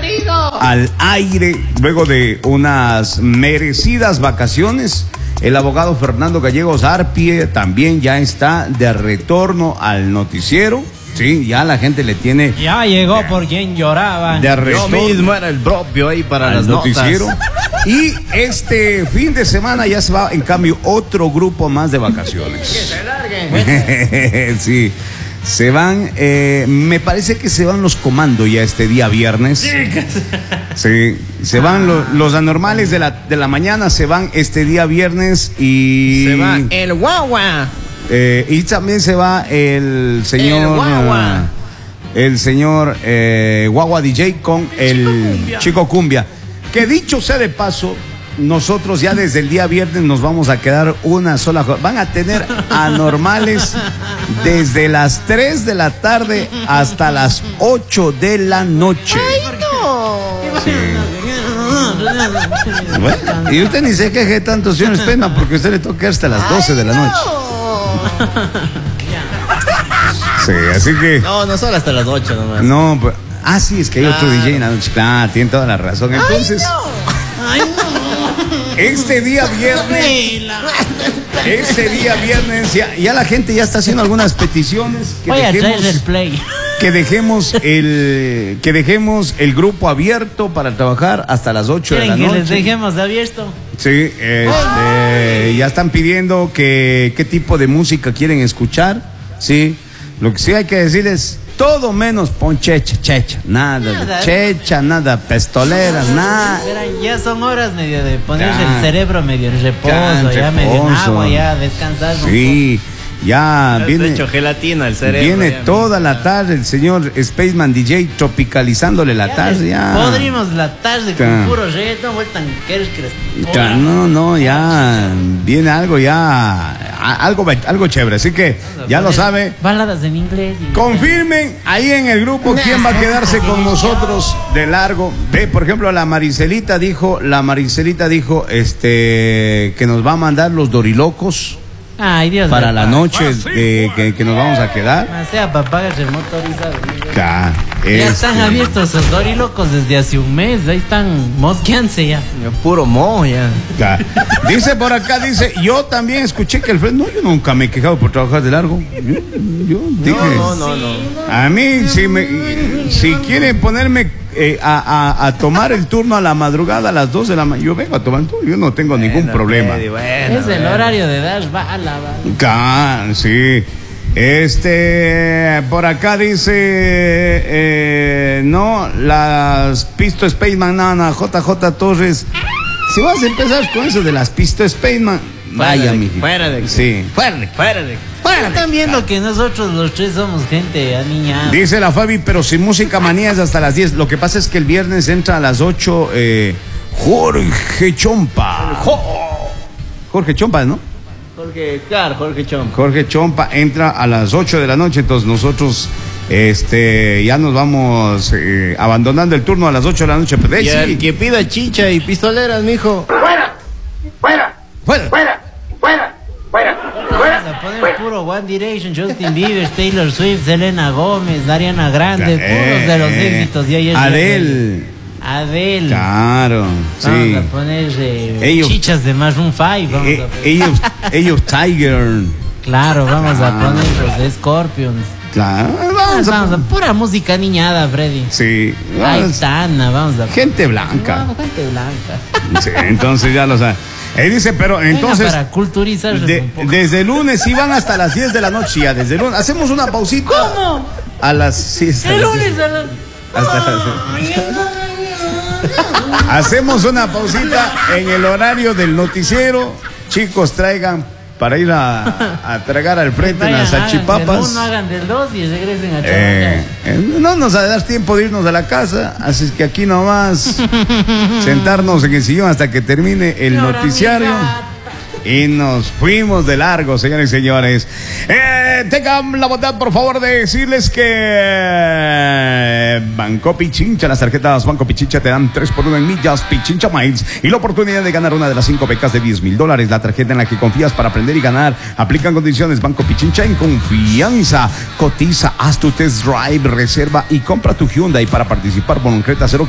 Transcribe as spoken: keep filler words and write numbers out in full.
al aire luego de unas merecidas vacaciones. El abogado Fernando Gallegos Arpie también ya está de retorno al noticiero. Sí, ya la gente le tiene. Ya llegó de, por quien lloraba. De Yo mismo era el propio ahí para al las noticiero. notas. Y este fin de semana ya se va, en cambio, otro grupo más de vacaciones. Que se larguen. Sí. Se van, eh, me parece que se van los comandos ya este día viernes. Sí, se van lo, los anormales de la, de la mañana, se van este día viernes y... Se va el guagua. Eh, y también se va el señor... El guagua. El señor eh, Guagua D J con el Chico Cumbia. Que dicho sea de paso, nosotros ya desde el día viernes nos vamos a quedar una sola. Van a tener anormales desde las tres de la tarde hasta las ocho de la noche. ¡Ay, no! Sí. Bueno, y usted ni se queje tanto, señor Spendman, porque a usted le toca hasta las doce de la noche. Sí, así que. No, no solo hasta las ocho nomás. No, pues. Ah, sí, es que hay otro Claro. D J en la noche. Claro, tiene toda la razón. Entonces. ¡Ay, no! Este día viernes, este día viernes, ya, ya la gente ya está haciendo algunas peticiones que Voy a traer dejemos, el play. que dejemos el, que dejemos el grupo abierto para trabajar hasta las ocho de la ¿Quieren que les noche. dejemos abierto? Sí, este, ya están pidiendo que qué tipo de música quieren escuchar, sí. Lo que sí hay que decirles, todo menos pon checha, checha, nada, Nada. de checha, nada, pestoleras, nada. Verán, ya son horas medio de ponerse Ya. el cerebro medio en reposo, Ya, en ya medio en reposo. agua, ya descansar. un Sí, ya Has viene, hecho gelatina el cerebro. viene ya, toda mira. la tarde el señor Spaceman D J tropicalizándole la poco. tarde, ya. Podrimos la tarde Ya. con puro reggaetón, vueltan querer Ya, no, no, ya viene algo ya, a- algo, algo chévere, así que ya lo sabe. Baladas en inglés. y- Confirmen ahí en el grupo quién va a quedarse con nosotros de largo. Ve, por ejemplo, la Maricelita dijo, la Maricelita dijo, este, que nos va a mandar los dorilocos Ay, Dios para me la pague. noche eh, que, que nos vamos a quedar. Ah, sea para pagar el motorizado. Ya, Ya este, están abiertos esos dorilocos desde hace un mes. Ahí están mosqueándose ya. Ya, puro mo ya. ya. Dice por acá, dice, yo también escuché que el Fred, no, yo nunca me he quejado por trabajar de largo. Yo, yo dije, No, no, no, no. a mí, si, me, si quieren ponerme eh, a, a, a tomar el turno a la madrugada a las dos de la mañana, yo vengo a tomar el turno, yo no tengo ningún Bueno, problema. Freddy, bueno, Es el bueno. horario de dar bala, bala. Claro, sí. Este, por acá dice, eh, no, las Pisto Spaceman, nana, J J Torres. Si vas a empezar con eso de las Pisto Spaceman, vaya, de- mi fuera de aquí. Sí, fuera de aquí. Fuera de. Están viendo que nosotros los tres somos gente aniñada. Dice la Fabi, pero sin música manía es hasta las diez. Lo que pasa es que el viernes entra a las ocho eh, Jorge Chompa. Jo- Jorge Chompa, ¿no? Jorge, claro, Jorge Chom. Jorge Chompa entra a las ocho de la noche, entonces nosotros este ya nos vamos eh, abandonando el turno a las ocho de la noche. Pero, eh, Y sí. el que pida chicha y pistoleras, mijo. ¡Fuera! ¡Fuera! Fuera. ¡Fuera! ¡Fuera! ¡Fuera! Vamos a poner puro One Direction, Justin Bieber, Taylor Swift, Selena Gómez, Ariana Grande, puros de los Eh, éxitos. Ya, ya, ya, Adele. Adele. Claro, sí. Vamos a poner eh, Ellos- chichas de Maroon five. Vamos Eh, a poner. ellos, ellos Tiger. Claro, vamos Claro. a poner los de Scorpions. Claro, vamos a, Vamos a pura música niñada, Freddy. sí, vamos- Aitana, vamos a gente blanca. No, gente blanca. Sí, entonces ya lo saben. Él dice, pero entonces Venga, para culturizar de- un poco. desde el lunes iban hasta las diez de la noche ya, desde el lunes. Hacemos una pausita. ¿Cómo? A las sí, hasta El las lunes a la- Hasta las- Hacemos una pausita en el horario del noticiero. Chicos, traigan para ir a, a tragar al frente Vayan, unas hagan del salchipapas. uno, hagan del dos y regresen a trabajar. Eh, eh, no nos va a dar tiempo de irnos a la casa, así es que aquí nomás sentarnos en el sillón hasta que termine el Llora mi noticiario. gata. Y nos fuimos de largo, señores y señores. Eh, tengan la bondad, por favor, de decirles que Banco Pichincha, las tarjetas Banco Pichincha te dan tres por uno en millas Pichincha Miles y la oportunidad de ganar una de las cinco becas de diez mil dólares. La tarjeta en la que confías para aprender y ganar. Aplican condiciones. Banco Pichincha en confianza. Cotiza, haz tu test drive, reserva y compra tu Hyundai. Para participar, concreta cero